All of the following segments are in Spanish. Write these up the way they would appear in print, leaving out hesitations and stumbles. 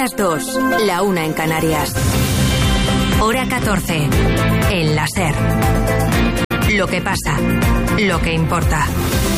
las 2, la 1 en Canarias. Hora 14, en la SER. Lo que pasa, lo que importa.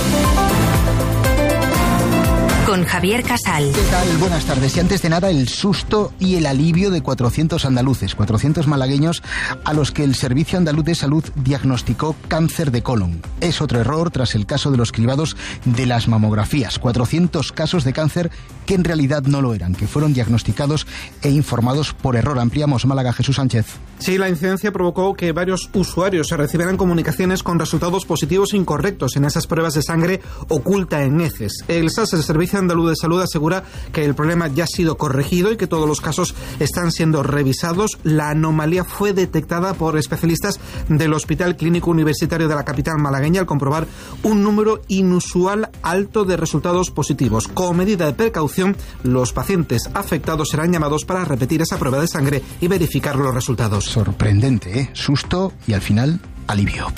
Con Javier Casal. ¿Qué tal? Buenas tardes. Y antes de nada, el susto y el alivio de 400 andaluces, 400 malagueños a los que el Servicio Andaluz de Salud diagnosticó cáncer de colon. Es otro error tras el caso de los cribados de las mamografías. 400 casos de cáncer que en realidad no lo eran, que fueron diagnosticados e informados por error. Ampliamos. Málaga, Jesús Sánchez. Sí, la incidencia provocó que varios usuarios recibieran comunicaciones con resultados positivos incorrectos en esas pruebas de sangre oculta en heces. El SAS, el Servicio Andaluz de Salud, asegura que el problema ya ha sido corregido y que todos los casos están siendo revisados. La anomalía fue detectada por especialistas del Hospital Clínico Universitario de la capital malagueña al comprobar un número inusual alto de resultados positivos. Como medida de precaución, los pacientes afectados serán llamados para repetir esa prueba de sangre y verificar los resultados. Sorprendente, ¿eh? Susto y al final, alivio.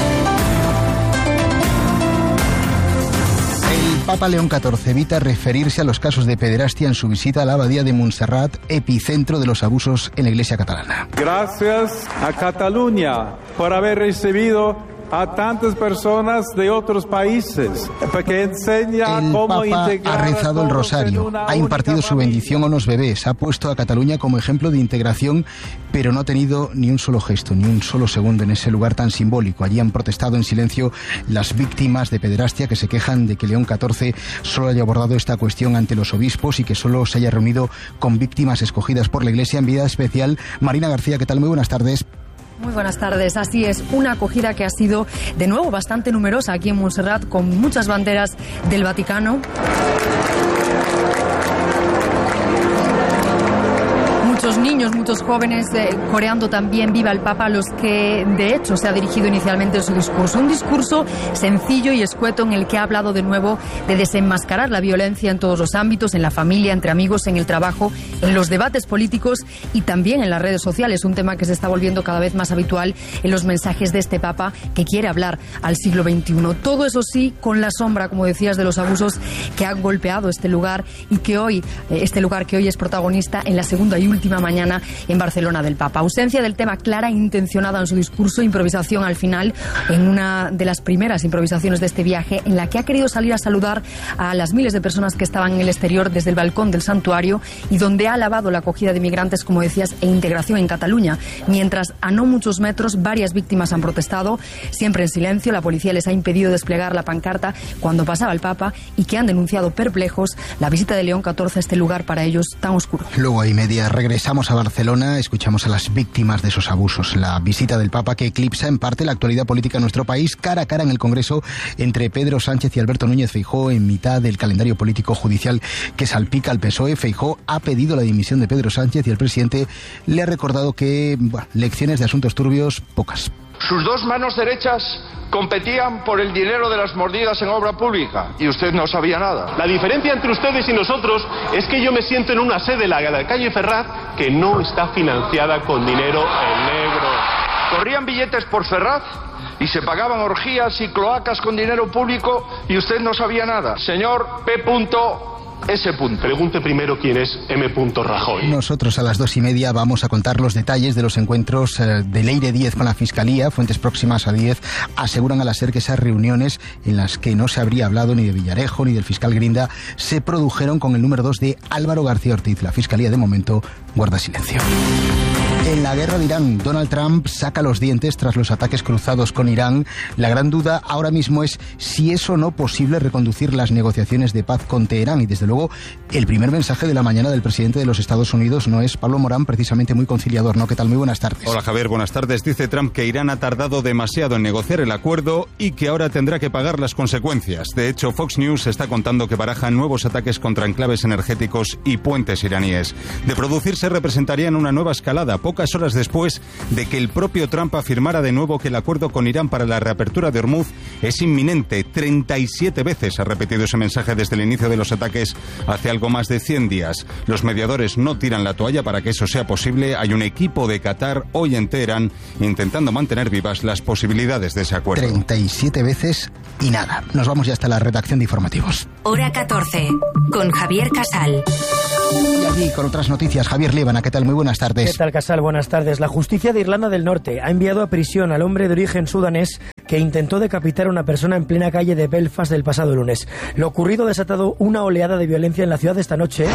El Papa León XIV evita referirse a los casos de pederastia en su visita a la abadía de Montserrat, epicentro de los abusos en la Iglesia catalana. Gracias a Cataluña por haber recibido a tantas personas de otros países, porque enseña cómo integrar. Ha rezado el rosario, ha impartido su bendición a unos bebés, ha puesto a Cataluña como ejemplo de integración, pero no ha tenido ni un solo gesto, ni un solo segundo en ese lugar tan simbólico. Allí han protestado en silencio las víctimas de pederastia que se quejan de que León XIV solo haya abordado esta cuestión ante los obispos y que solo se haya reunido con víctimas escogidas por la Iglesia. En vida especial, Marina García, ¿qué tal? Muy buenas tardes. Muy buenas tardes. Así es, una acogida que ha sido de nuevo bastante numerosa aquí en Montserrat, con muchas banderas del Vaticano. Muchos niños, muchos jóvenes coreando también Viva el Papa, a los que de hecho se ha dirigido inicialmente su discurso. Un discurso sencillo y escueto en el que ha hablado de nuevo de desenmascarar la violencia en todos los ámbitos, en la familia, entre amigos, en el trabajo, en los debates políticos y también en las redes sociales, un tema que se está volviendo cada vez más habitual en los mensajes de este Papa que quiere hablar al siglo XXI. Todo eso sí, con la sombra, como decías, de los abusos que han golpeado este lugar y que hoy, es protagonista en la segunda y última mañana en Barcelona del Papa. Ausencia del tema clara e intencionada en su discurso, improvisación al final, en una de las primeras improvisaciones de este viaje, en la que ha querido salir a saludar a las miles de personas que estaban en el exterior desde el balcón del santuario y donde ha alabado la acogida de migrantes, como decías, e integración en Cataluña. Mientras a no muchos metros varias víctimas han protestado, siempre en silencio. La policía les ha impedido desplegar la pancarta cuando pasaba el Papa y que han denunciado perplejos la visita de León XIV a este lugar para ellos tan oscuro. Luego hay media. Regresamos a Barcelona, escuchamos a las víctimas de esos abusos. La visita del Papa que eclipsa en parte la actualidad política en nuestro país, cara a cara en el Congreso entre Pedro Sánchez y Alberto Núñez Feijóo en mitad del calendario político judicial que salpica al PSOE. Feijóo ha pedido la dimisión de Pedro Sánchez y el presidente le ha recordado que lecciones de asuntos turbios, pocas. Sus dos manos derechas competían por el dinero de las mordidas en obra pública y usted no sabía nada. La diferencia entre ustedes y nosotros es que yo me siento en una sede, la de la calle Ferraz, que no está financiada con dinero en negro. Corrían billetes por Ferraz y se pagaban orgías y cloacas con dinero público y usted no sabía nada. Señor P.S. Pregunte primero quién es M. Rajoy. Nosotros a las 2:30 vamos a contar los detalles de los encuentros de Leire Díez con la Fiscalía. Fuentes próximas a Díez aseguran a la SER que esas reuniones en las que no se habría hablado ni de Villarejo ni del fiscal Grinda se produjeron con el número 2 de Álvaro García Ortiz. La Fiscalía de momento guarda silencio. En la guerra de Irán, Donald Trump saca los dientes tras los ataques cruzados con Irán. La gran duda ahora mismo es si es o no posible reconducir las negociaciones de paz con Teherán. Y desde luego, el primer mensaje de la mañana del presidente de los Estados Unidos no es, Pablo Morán, precisamente muy conciliador, ¿no? ¿Qué tal? Muy buenas tardes. Hola Javier, buenas tardes. Dice Trump que Irán ha tardado demasiado en negociar el acuerdo y que ahora tendrá que pagar las consecuencias. De hecho, Fox News está contando que barajan nuevos ataques contra enclaves energéticos y puentes iraníes. De producirse, representarían una nueva escalada, pocas horas después de que el propio Trump afirmara de nuevo que el acuerdo con Irán para la reapertura de Hormuz es inminente. 37 veces ha repetido ese mensaje desde el inicio de los ataques hace algo más de 100 días. Los mediadores no tiran la toalla para que eso sea posible. Hay un equipo de Qatar hoy en Teherán intentando mantener vivas las posibilidades de ese acuerdo. 37 veces y nada. Nos vamos ya hasta la redacción de informativos. Hora 14, con Javier Casal. Y allí con otras noticias, Javier Líbana, ¿qué tal? Muy buenas tardes. ¿Qué tal, Casal? Buenas tardes. La justicia de Irlanda del Norte ha enviado a prisión al hombre de origen sudanés que intentó decapitar a una persona en plena calle de Belfast el pasado lunes. Lo ocurrido ha desatado una oleada de violencia en la ciudad esta noche,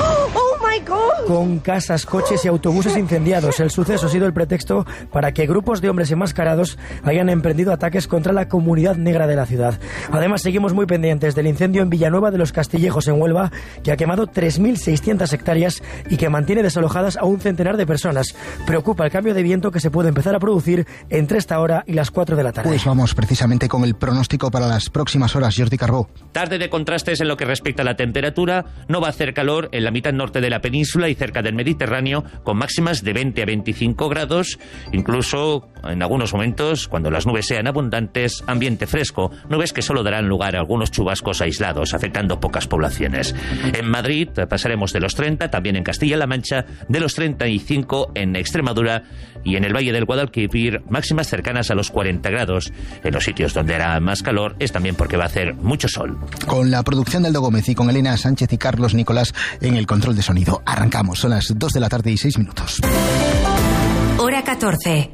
con casas, coches y autobuses incendiados. El suceso ha sido el pretexto para que grupos de hombres enmascarados hayan emprendido ataques contra la comunidad negra de la ciudad. Además, seguimos muy pendientes del incendio en Villanueva de los Castillejos, en Huelva, que ha quemado 3.600 hectáreas y que mantiene desalojadas a un centenar de personas. Preocupa el cambio de viento que se puede empezar a producir entre esta hora y las 4 de la tarde. Pues vamos precisamente con el pronóstico para las próximas horas, Jordi Carbó. Tarde de contrastes en lo que respecta a la temperatura. No va a hacer calor en la mitad norte de la península y cerca del Mediterráneo, con máximas de 20 a 25 grados, incluso en algunos momentos, cuando las nubes sean abundantes, ambiente fresco, nubes que solo darán lugar a algunos chubascos aislados, afectando pocas poblaciones. En Madrid pasaremos de los 30, también en Castilla-La Mancha, de los 35 en Extremadura y en el Valle del Guadalquivir, máximas cercanas a los 40 grados. En los sitios donde hará más calor es también porque va a hacer mucho sol. Con la producción de Aldo Gómez y con Elena Sánchez y Carlos Nicolás en el control de sonido. Arrancamos, son las 2 de la tarde y 6 minutos. Hora 14.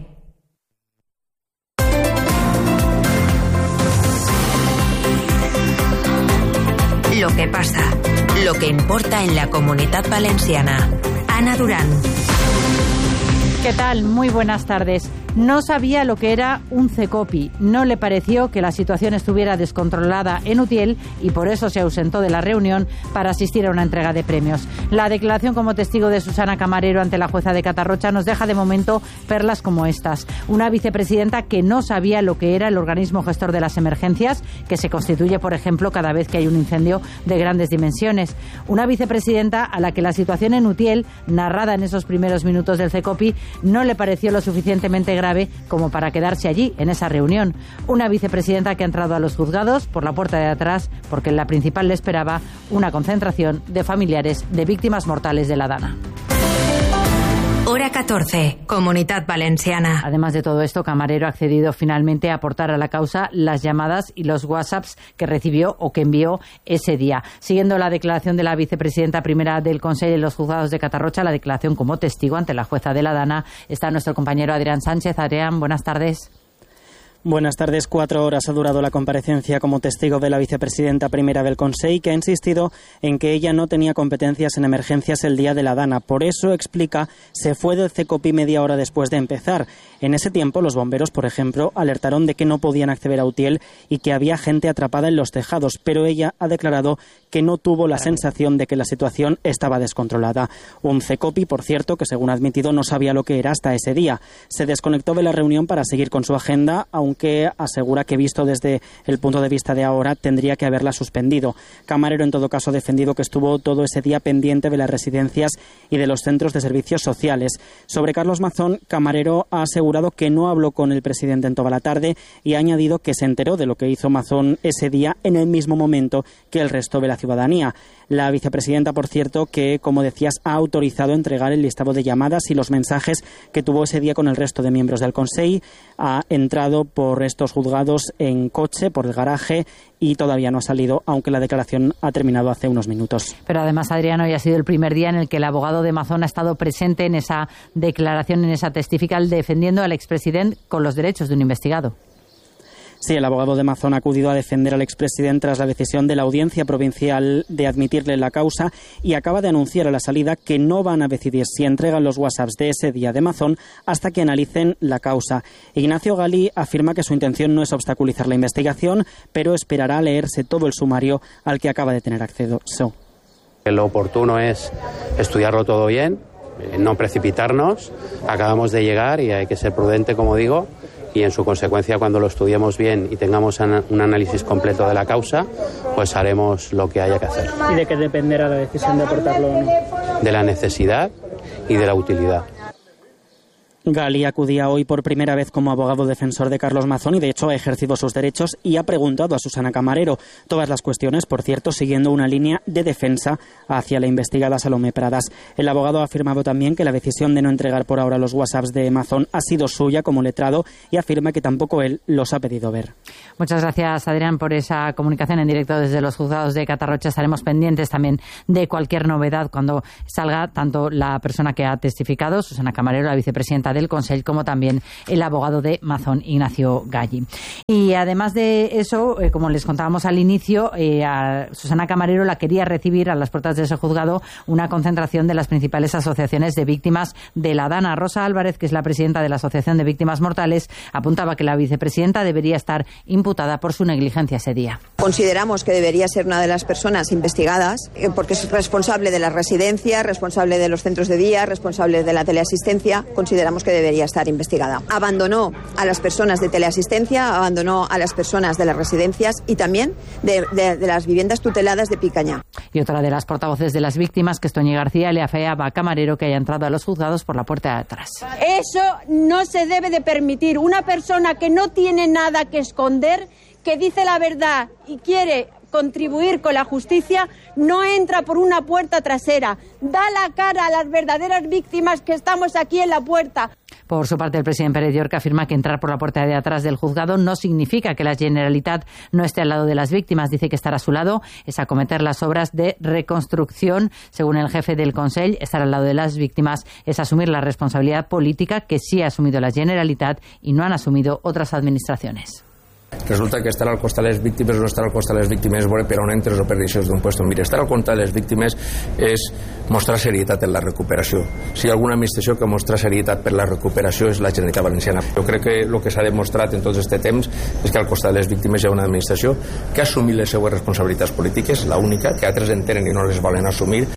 Lo que pasa, lo que importa en la Comunitat Valenciana. Ana Durán. ¿Qué tal? Muy buenas tardes. No sabía lo que era un CECOPI. No le pareció que la situación estuviera descontrolada en Utiel y por eso se ausentó de la reunión para asistir a una entrega de premios. La declaración como testigo de Susana Camarero ante la jueza de Catarrocha nos deja de momento perlas como estas. Una vicepresidenta que no sabía lo que era el organismo gestor de las emergencias, que se constituye, por ejemplo, cada vez que hay un incendio de grandes dimensiones. Una vicepresidenta a la que la situación en Utiel, narrada en esos primeros minutos del CECOPI, no le pareció lo suficientemente grave como para quedarse allí, en esa reunión. Una vicepresidenta que ha entrado a los juzgados por la puerta de atrás porque en la principal le esperaba una concentración de familiares de víctimas mortales de la Dana. Hora 14, Comunitat Valenciana. Además de todo esto, Camarero ha accedido finalmente a aportar a la causa las llamadas y los WhatsApps que recibió o que envió ese día. Siguiendo la declaración de la vicepresidenta primera del Consell en los juzgados de Catarrocha, la declaración como testigo ante la jueza de la Dana, está nuestro compañero Adrián Sánchez. Adrián, buenas tardes. Buenas tardes. 4 horas ha durado la comparecencia como testigo de la vicepresidenta primera del Consell, que ha insistido en que ella no tenía competencias en emergencias el día de la Dana. Por eso, explica, se fue del CECOPI media hora después de empezar. En ese tiempo, los bomberos, por ejemplo, alertaron de que no podían acceder a Utiel y que había gente atrapada en los tejados, pero ella ha declarado que no tuvo la sensación de que la situación estaba descontrolada. Un CECOPI, por cierto, que según ha admitido no sabía lo que era hasta ese día. Se desconectó de la reunión para seguir con su agenda, aunque asegura que, visto desde el punto de vista de ahora, tendría que haberla suspendido. Camarero, en todo caso, ha defendido que estuvo todo ese día pendiente de las residencias y de los centros de servicios sociales. Sobre Carlos Mazón, Camarero ha asegurado que no habló con el presidente en toda la tarde y ha añadido que se enteró de lo que hizo Mazón ese día en el mismo momento que el resto de la ciudadanía. La vicepresidenta, por cierto, que, como decías, ha autorizado entregar el listado de llamadas y los mensajes que tuvo ese día con el resto de miembros del Consell. Ha entrado por estos juzgados en coche, por el garaje, y todavía no ha salido, aunque la declaración ha terminado hace unos minutos. Pero además, Adrián, hoy ha sido el primer día en el que el abogado de Mazón ha estado presente en esa declaración, en esa testifical, defendiendo al expresidente con los derechos de un investigado. Sí, el abogado de Mazón ha acudido a defender al expresidente tras la decisión de la Audiencia Provincial de admitirle la causa y acaba de anunciar a la salida que no van a decidir si entregan los WhatsApps de ese día de Mazón hasta que analicen la causa. Ignacio Galí afirma que su intención no es obstaculizar la investigación, pero esperará a leerse todo el sumario al que acaba de tener acceso. Lo oportuno es estudiarlo todo bien, no precipitarnos. Acabamos de llegar y hay que ser prudente, como digo, y en su consecuencia, cuando lo estudiemos bien y tengamos un análisis completo de la causa, pues haremos lo que haya que hacer. ¿Y de qué dependerá la decisión de aportarlo o no? De la necesidad y de la utilidad. Gali acudía hoy por primera vez como abogado defensor de Carlos Mazón y de hecho ha ejercido sus derechos y ha preguntado a Susana Camarero. Todas las cuestiones, por cierto, siguiendo una línea de defensa hacia la investigada Salomé Pradas. El abogado ha afirmado también que la decisión de no entregar por ahora los WhatsApps de Mazón ha sido suya como letrado y afirma que tampoco él los ha pedido ver. Muchas gracias, Adrián, por esa comunicación en directo desde los juzgados de Catarrocha. Estaremos pendientes también de cualquier novedad cuando salga tanto la persona que ha testificado, Susana Camarero, la vicepresidenta del Consell, como también el abogado de Mazón, Ignacio Galli. Y además de eso, como les contábamos al inicio, a Susana Camarero la quería recibir a las puertas de ese juzgado una concentración de las principales asociaciones de víctimas de la Dana. Rosa Álvarez, que es la presidenta de la Asociación de Víctimas Mortales, apuntaba que la vicepresidenta debería estar imputada por su negligencia ese día. Consideramos que debería ser una de las personas investigadas porque es responsable de las residencias, responsable de los centros de día, responsable de la teleasistencia. Consideramos que debería estar investigada. Abandonó a las personas de teleasistencia, abandonó a las personas de las residencias y también de las viviendas tuteladas de Picaña. Y otra de las portavoces de las víctimas, que es Toñi García, le afeaba a Camarero que haya entrado a los juzgados por la puerta de atrás. Eso no se debe de permitir. Una persona que no tiene nada que esconder, que dice la verdad y quiere contribuir con la justicia, no entra por una puerta trasera. Da la cara a las verdaderas víctimas que estamos aquí en la puerta. Por su parte, el presidente Pérez Llorca afirma que entrar por la puerta de atrás del juzgado no significa que la Generalitat no esté al lado de las víctimas. Dice que estar a su lado es acometer las obras de reconstrucción. Según el jefe del Consell, estar al lado de las víctimas es asumir la responsabilidad política que sí ha asumido la Generalitat y no han asumido otras administraciones. Resulta que estar al costat de les víctimes o no estar al costat de les víctimes és veure per on entres o per deixes d'un puesto. Mira, estar al costat de les víctimes és mostrar serietat en la recuperació. Si hi ha alguna administració que mostra serietat per la recuperació és la Generalitat Valenciana. Jo crec que el que s'ha demostrat en tot aquest temps és que al costat de les víctimes hi ha una administració que ha assumit les seues responsabilitats polítiques, la única, que altres entenen i no les volen assumir.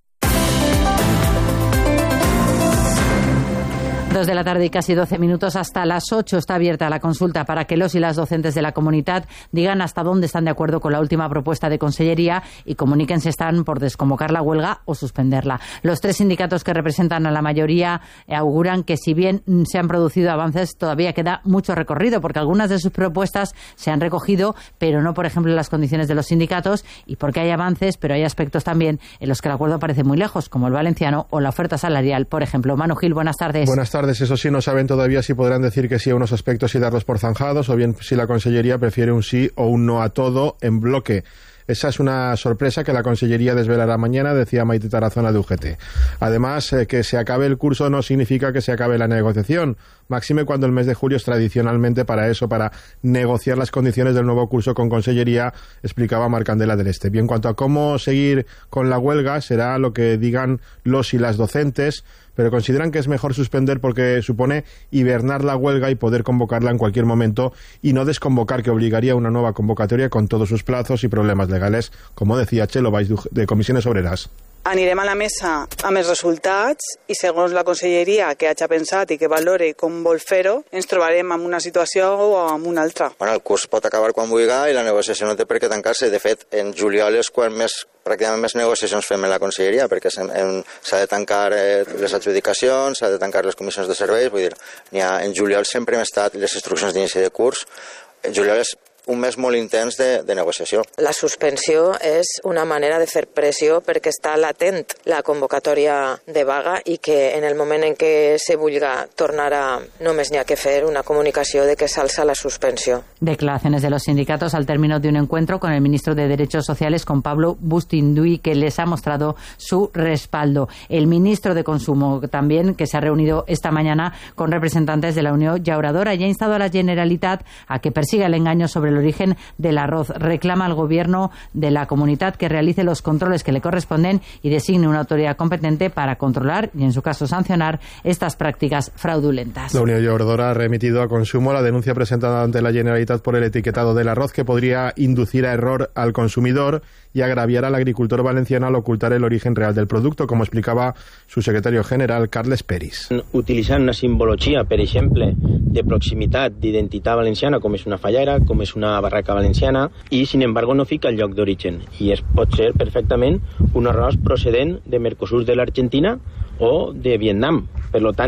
2 de la tarde y casi 12 minutos, hasta las 8 está abierta la consulta para que los y las docentes de la comunidad digan hasta dónde están de acuerdo con la última propuesta de Consellería y comuniquen si están por desconvocar la huelga o suspenderla. Los 3 sindicatos que representan a la mayoría auguran que si bien se han producido avances, todavía queda mucho recorrido porque algunas de sus propuestas se han recogido, pero no, por ejemplo, en las condiciones de los sindicatos, y porque hay avances, pero hay aspectos también en los que el acuerdo parece muy lejos, como el valenciano o la oferta salarial, por ejemplo. Manu Gil, buenas tardes. Buenas tardes. Eso sí, no saben todavía si podrán decir que sí a unos aspectos y darlos por zanjados, o bien si la Consellería prefiere un sí o un no a todo en bloque. Esa es una sorpresa que la Consellería desvelará mañana, decía Maite Tarazona de UGT. Además, que se acabe el curso no significa que se acabe la negociación, máxime cuando el mes de julio es tradicionalmente para eso, para negociar las condiciones del nuevo curso con Consellería, explicaba Marc Candela del Este. Y en cuanto a cómo seguir con la huelga, será lo que digan los y las docentes, pero consideran que es mejor suspender porque supone hibernar la huelga y poder convocarla en cualquier momento y no desconvocar, que obligaría a una nueva convocatoria con todos sus plazos y problemas legales, como decía Txelo Valls de Comissiones Obreras. Anirem a la mesa amb els resultats i segons la Conselleria que hagi pensat i que valore com vol fer-ho, ens trobarem en una situació o en una altra. Bueno, el curs pot acabar quan vulgui i la negociació no té per què tancar-se. De fet, en juliol és quan pràcticament més negociacions fem en la Conselleria, perquè s'ha de tancar les adjudicacions, s'ha de tancar les comissions de serveis. Vull dir, en juliol sempre hem estat les instruccions d'inici de curs. En juliol és un mes molt intens de negociació. La suspensió és una manera de fer pressió perquè està latent la convocatòria de vaga i que en el moment en què se vulga tornar a només n'hi ha que fer una comunicació de que s'alça la suspensió. Declaraciones de los sindicatos al término de un encuentro con el ministro de Derechos Sociales, con Pablo Bustinduy, que les ha mostrado su respaldo. El ministro de Consumo también, que se ha reunido esta mañana con representantes de la Unión Llauradora y ha instado a la Generalitat a que persiga el engaño sobre el origen del arroz. Reclama al gobierno de la comunidad que realice los controles que le corresponden y designe una autoridad competente para controlar y, en su caso, sancionar estas prácticas fraudulentas. La Unión Llauradora ha remitido a Consumo la denuncia presentada ante la Generalitat por el etiquetado del arroz, que podría inducir a error al consumidor y agraviar al agricultor valenciano al ocultar el origen real del producto, como explicaba su secretario general, Carles Peris. Utilitzant una simbologia, per exemple, de proximitat, d'identitat valenciana, com és una fallera, com és una barraca valenciana, i, sin embargo, no fica el lloc d'origen. I pot ser perfectament un arròs procedent de Mercosur de l'Argentina o de Vietnam. Per lo tant,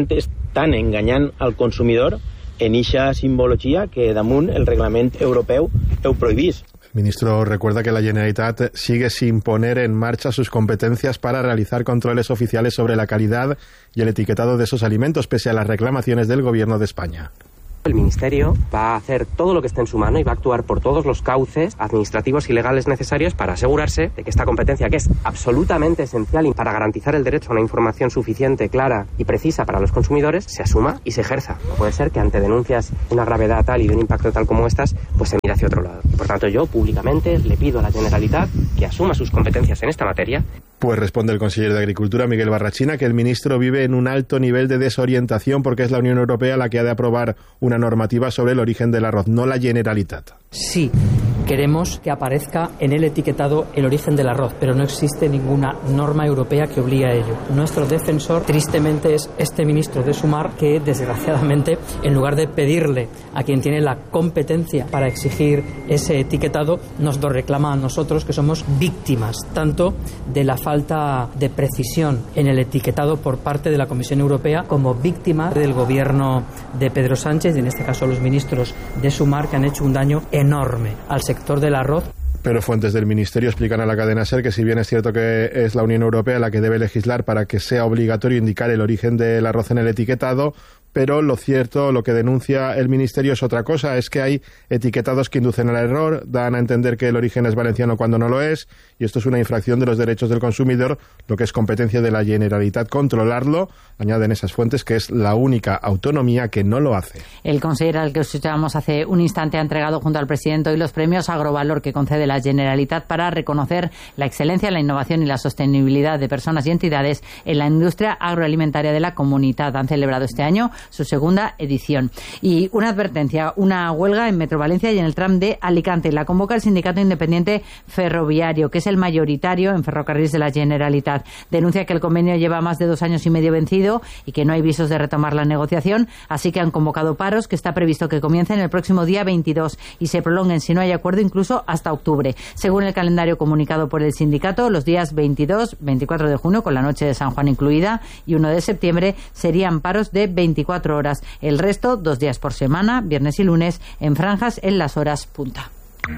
estan enganyant al consumidor en eixa simbologia que damunt el reglament europeu heu prohibís. El ministro recuerda que la Generalitat sigue sin poner en marcha sus competencias para realizar controles oficiales sobre la calidad y el etiquetado de esos alimentos, pese a las reclamaciones del Gobierno de España. El Ministerio va a hacer todo lo que esté en su mano y va a actuar por todos los cauces administrativos y legales necesarios para asegurarse de que esta competencia, que es absolutamente esencial y para garantizar el derecho a una información suficiente, clara y precisa para los consumidores, se asuma y se ejerza. No puede ser que ante denuncias de una gravedad tal y de un impacto tal como estas, pues se mire hacia otro lado. Y por tanto yo públicamente le pido a la Generalitat que asuma sus competencias en esta materia. Pues responde el consejero de Agricultura, Miguel Barrachina, que el ministro vive en un alto nivel de desorientación porque es la Unión Europea la que ha de aprobar una normativa sobre el origen del arroz, no la Generalitat. Sí, queremos que aparezca en el etiquetado el origen del arroz, pero no existe ninguna norma europea que obligue a ello. Nuestro defensor, tristemente, es este ministro de Sumar que, desgraciadamente, en lugar de pedirle a quien tiene la competencia para exigir ese etiquetado, nos lo reclama a nosotros, que somos víctimas tanto de la falta de precisión en el etiquetado por parte de la Comisión Europea como víctimas del gobierno de Pedro Sánchez, y en este caso los ministros de Sumar, que han hecho un daño enorme al sector del arroz. Pero fuentes del Ministerio explican a la cadena SER que si bien es cierto que es la Unión Europea la que debe legislar para que sea obligatorio indicar el origen del arroz en el etiquetado, pero lo cierto, lo que denuncia el Ministerio es otra cosa, es que hay etiquetados que inducen al error, dan a entender que el origen es valenciano cuando no lo es, y esto es una infracción de los derechos del consumidor, lo que es competencia de la Generalitat controlarlo. Añaden esas fuentes que es la única autonomía que no lo hace. El consejero al que escuchábamos hace un instante ha entregado junto al presidente hoy los premios Agrovalor que concede la Generalitat para reconocer la excelencia, la innovación y la sostenibilidad de personas y entidades en la industria agroalimentaria de la comunidad. Han celebrado este año su segunda edición. Y una advertencia, una huelga en Metro Valencia y en el tram de Alicante. La convoca el Sindicato Independiente Ferroviario, que es el mayoritario en ferrocarriles de la Generalitat. Denuncia que el convenio lleva más de 2 años y medio vencido y que no hay visos de retomar la negociación, así que han convocado paros que está previsto que comiencen el próximo día 22 y se prolonguen, si no hay acuerdo, incluso hasta octubre. Según el calendario comunicado por el sindicato, los días 22, 24 de junio, con la noche de San Juan incluida, y 1 de septiembre serían paros de 24 horas. El resto, 2 días por semana, viernes y lunes, en franjas en las horas punta.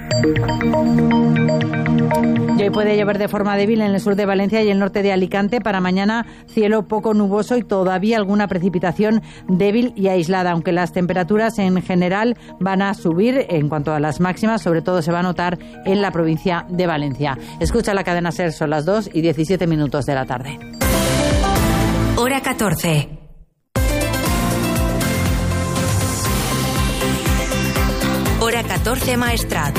Y hoy puede llover de forma débil en el sur de Valencia y el norte de Alicante. Para mañana, cielo poco nuboso y todavía alguna precipitación débil y aislada, aunque las temperaturas en general van a subir en cuanto a las máximas, sobre todo se va a notar en la provincia de Valencia. Escucha la cadena SER, son las 2:17 de la tarde. Hora 14. Hora 14, Maestrat.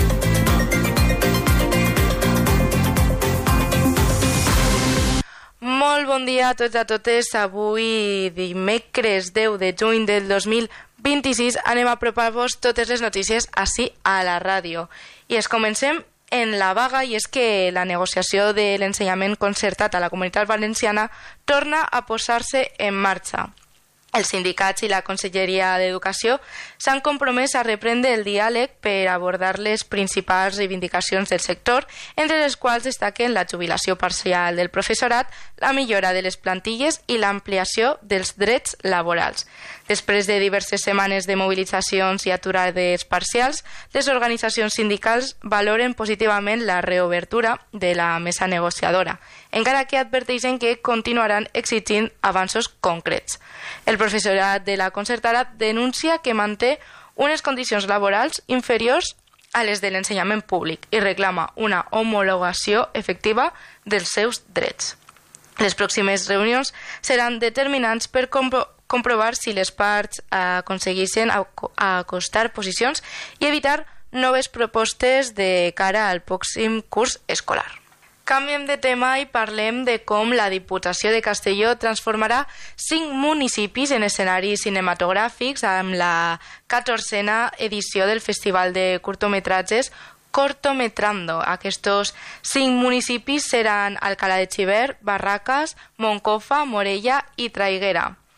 Molt bon dia a tots i a totes. Avui, dimecres 10 de juny del 2026, anem a apropar-vos totes les notícies ací a la ràdio. I es comencem en la vaga, i és que la negociació de l'ensenyament concertat a la Comunitat Valenciana torna a posar-se en marxa. Els sindicats i la Conselleria d'Educació s'han compromès a reprendre el diàleg per abordar les principals reivindicacions del sector, entre les quals destaquen la jubilació parcial del professorat, la millora de les plantilles i l'ampliació dels drets laborals. Després de diverses setmanes de mobilitzacions i aturades parcials, les organitzacions sindicals valoren positivament la reobertura de la mesa negociadora, encara que adverteixen que continuaran exigint avanços concrets. El professorat de la concertada denuncia que manté unes condicions laborals inferiors a les de l'ensenyament públic i reclama una homologació efectiva dels seus drets. Les pròximes reunions seran determinants per comprovar si les parts aconsegueixen acostar posicions i evitar noves propostes de cara al pròxim curs escolar. Canviem de tema i parlem de com la Diputació de Castelló transformarà 5 municipis en escenaris cinematogràfics amb la 14a edició del Festival de Curtometratges Cortometrando. Aquests 5 municipis seran Alcalá de Xivert, Barracas, Moncofa, Morella i Traiguera.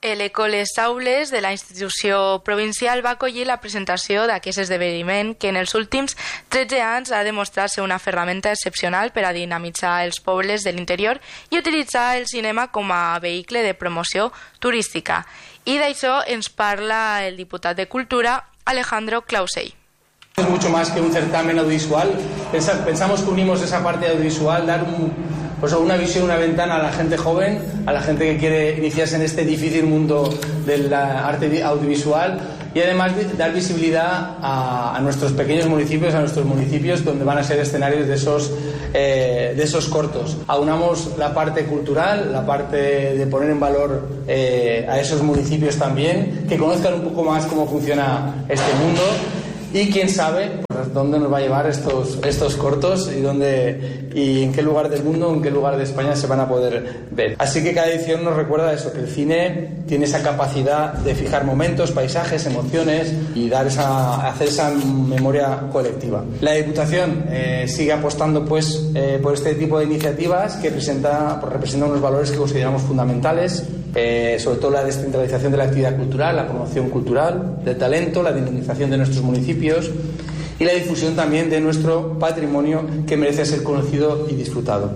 l'Ecole Les Aules de la institució provincial va acollir la presentació d'aquest esdeveniment que en els últims 13 anys ha demostrat ser una ferramenta excepcional per a dinamitzar els pobles de l'interior i utilitzar el cinema com a vehicle de promoció turística. I d'això ens parla el diputat de Cultura, Alejandro Clausell. Es mucho más que un certamen audiovisual. Pensamos que unimos esa parte audiovisual, dar una visión, una ventana a la gente joven, a la gente que quiere iniciarse en este difícil mundo del arte audiovisual y además dar visibilidad a nuestros pequeños municipios, a nuestros municipios donde van a ser escenarios de esos cortos. Aunamos la parte cultural, la parte de poner en valor a esos municipios también, que conozcan un poco más cómo funciona este mundo. Y quién sabe dónde nos va a llevar estos cortos y en qué lugar del mundo, en qué lugar de España se van a poder ver. Así que cada edición nos recuerda eso, que el cine tiene esa capacidad de fijar momentos, paisajes, emociones y hacer esa memoria colectiva. La Diputación sigue apostando por este tipo de iniciativas que representan unos valores que consideramos fundamentales, sobre todo la descentralización de la actividad cultural, la promoción cultural, del talento, la dinamización de nuestros municipios y la difusión también de nuestro patrimonio que merece ser conocido y disfrutado.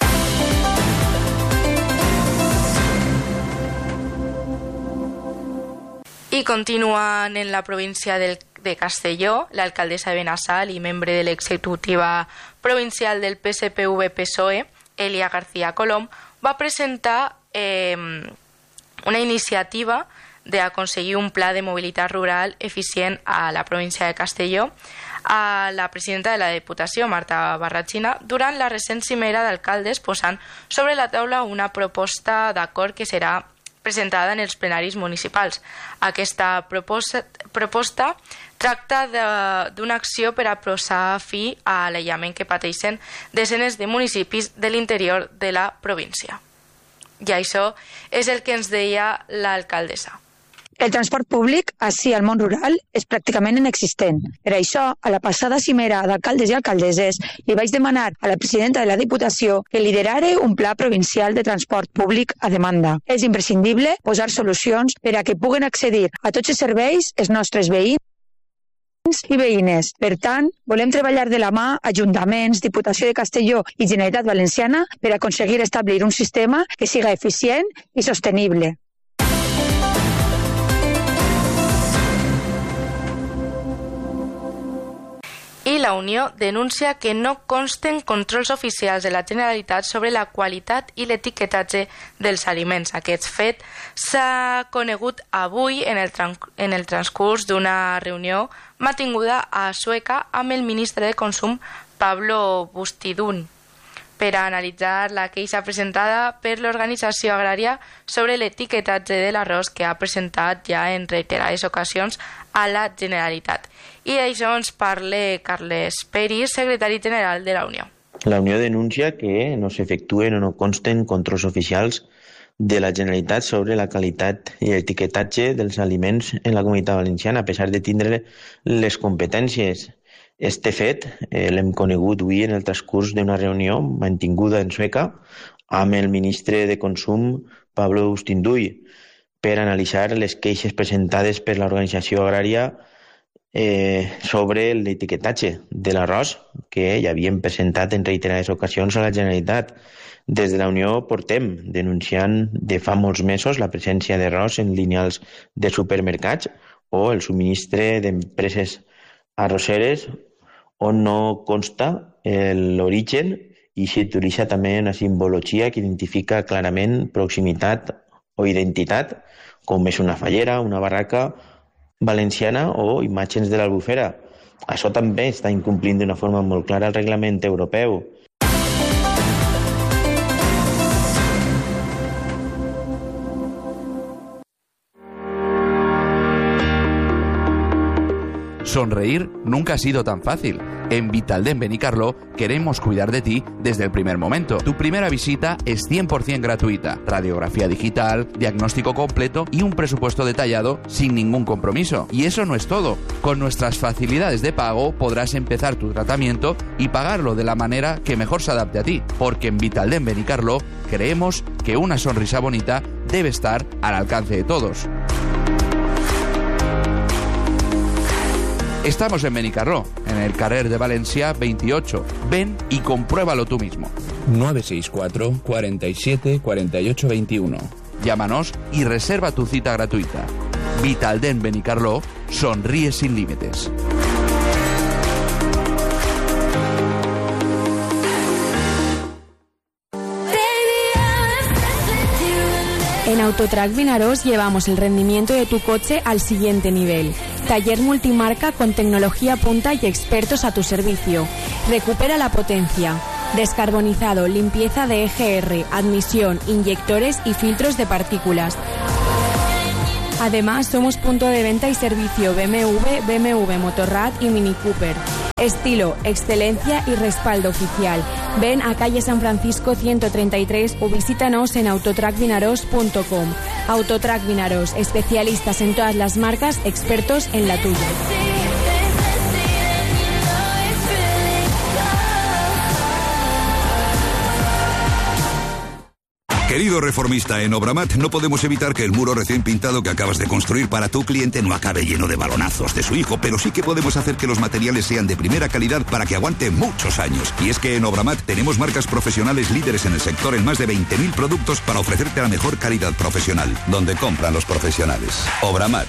I continuen en la província de Castelló, l'alcaldessa de Benassal i membre de l'executiva provincial del PSPV-PSOE, Elia García Colom, va presentar una iniciativa d'aconseguir un pla de mobilitat rural eficient a la província de Castelló a la presidenta de la Diputació, Marta Barrachina, durant la recent cimera d'alcaldes, posant sobre la taula una proposta d'acord que serà presentada en els plenaris municipals. Aquesta proposta tracta d'una acció per a posar fi a l'aïllament que pateixen desenes de municipis de l'interior de la província. I això és el que ens deia l'alcaldessa. El transport públic, així al món rural, és pràcticament inexistent. Per això, a la passada cimera d'alcaldes i alcaldesses, li vaig demanar a la presidenta de la Diputació que liderara un pla provincial de transport públic a demanda. És imprescindible posar solucions per a que puguen accedir a tots els serveis els nostres veïns i veïnes. Per tant, volem treballar de la mà Ajuntaments, Diputació de Castelló i Generalitat Valenciana per aconseguir establir un sistema que siga eficient i sostenible. I la Unió denuncia que no consten controls oficials de la Generalitat sobre la qualitat i l'etiquetatge dels aliments. Aquest fet s'ha conegut avui en el transcurs d'una reunió mantinguda a Sueca amb el ministre de Consum, Pablo Bustidun, per a analitzar la queixa presentada per l'organització agrària sobre l'etiquetatge de l'arròs que ha presentat ja en reiterades ocasions a la Generalitat. I d'això ens parla Carles Peris, secretari general de la Unió. La Unió denuncia que no s'efectuen o no consten controls oficials de la Generalitat sobre la qualitat i l'etiquetatge dels aliments en la Comunitat Valenciana, a pesar de tindre les competències. Este fet l'hem conegut avui en el transcurs d'una reunió mantinguda en Sueca amb el ministre de Consum, Pablo Bustinduy, per analitzar les queixes presentades per l'organització agrària sobre l'etiquetatge de l'arròs que ja havien presentat en reiterades ocasions a la Generalitat. Des de la Unió portem denunciant de fa molts mesos la presència d'arròs en lineals de supermercats o el subministre d'empreses arrosseres on no consta l'origen i s'utilitza també una simbologia que identifica clarament proximitat o identitat, com és una fallera, una barraca valenciana o imatges de l'Albufera. Això també està incomplint d'una forma molt clara el reglament europeu. Sonreír nunca ha sido tan fácil. En Vitaldent Benicarló queremos cuidar de ti desde el primer momento. Tu primera visita es 100% gratuita. Radiografía digital, diagnóstico completo y un presupuesto detallado sin ningún compromiso. Y eso no es todo. Con nuestras facilidades de pago podrás empezar tu tratamiento y pagarlo de la manera que mejor se adapte a ti. Porque en Vitaldent Benicarló creemos que una sonrisa bonita debe estar al alcance de todos. Estamos en Benicarló, en el carrer de Valencia 28. Ven y compruébalo tú mismo. 964 47 48 21. Llámanos y reserva tu cita gratuita. Vitaldent Benicarló, sonríe sin límites. En Autotrac Vinaròs llevamos el rendimiento de tu coche al siguiente nivel. Taller multimarca con tecnología punta y expertos a tu servicio. Recupera la potencia. Descarbonizado, limpieza de EGR, admisión, inyectores y filtros de partículas. Además, somos punto de venta y servicio BMW, Motorrad y Mini Cooper. Estilo, excelencia y respaldo oficial. Ven a calle San Francisco 133 o visítanos en autotracvinaròs.com. Autotrac Vinaròs, especialistas en todas las marcas, expertos en la tuya. Querido reformista, en Obramat no podemos evitar que el muro recién pintado que acabas de construir para tu cliente no acabe lleno de balonazos de su hijo, pero sí que podemos hacer que los materiales sean de primera calidad para que aguante muchos años. Y es que en Obramat tenemos marcas profesionales líderes en el sector en más de 20.000 productos para ofrecerte la mejor calidad profesional, donde compran los profesionales. Obramat.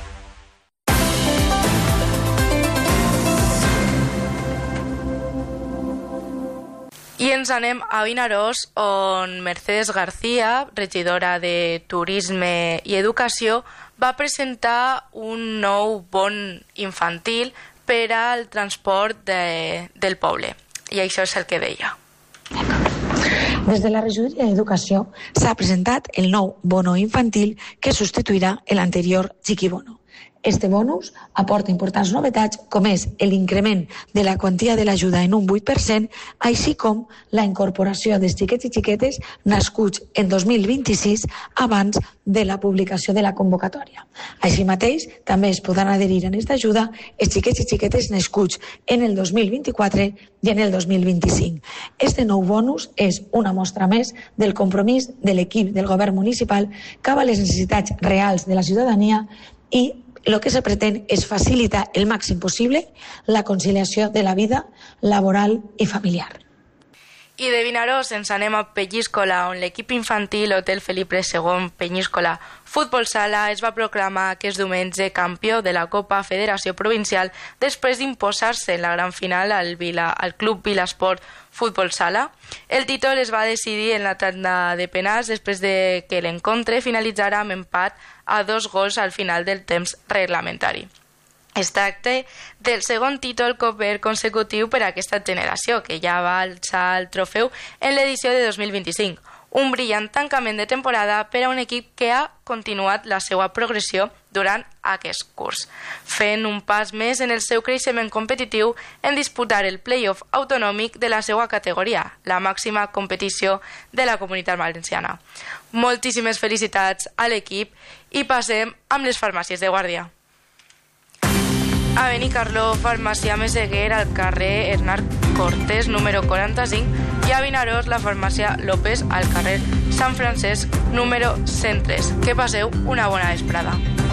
I ens anem a Vinaròs, on Mercedes García, regidora de Turisme i Educació, va presentar un nou bon infantil per al transport del poble. I això és el que deia. Des de la regidoria d'Educació s'ha presentat el nou bono infantil que substituirà l'anterior Chiquibono. Este bonus aporta importants novetats com és l'increment de la quantia de l'ajuda en un 8%, així com la incorporació dels xiquets i xiquetes nascuts en 2026 abans de la publicació de la convocatòria. Així mateix, també es podran adherir a aquesta ajuda els xiquets i xiquetes nascuts en el 2024 i en el 2025. Este nou bonus és una mostra més del compromís de l'equip del govern municipal cap a les necessitats reals de la ciutadania i el que se pretén és facilitar el màxim possible la conciliació de la vida laboral i familiar. I de Vinaròs ens anem a Penyíscola, on l'equip infantil Hotel Felipe II Penyíscola Futbol Sala es va proclamar aquest diumenge campió de la Copa Federació Provincial després d'imposar-se en la gran final al Club Vilasport Futbol Sala. El títol es va decidir en la tanda de penals després de que l'encontre finalitzara amb empat a 2 gols al final del temps reglamentari. Es tracta del segon títol consecutiu per a aquesta generació, que ja va alçar el trofeu en l'edició de 2025. Un brillant tancament de temporada per a un equip que ha continuat la seva progressió durant aquest curs, fent un pas més en el seu creixement competitiu en disputar el play-off autonòmic de la seva categoria, la màxima competició de la Comunitat Valenciana. Moltíssimes felicitats a l'equip i passem amb les farmàcies de guàrdia. A Benicarló, farmàcia Meseguer, al carrer Hernán Cortés, número 45, i a Vinaròs, la farmàcia López, al carrer Sant Francesc, número 103. Que passeu una bona vesprada.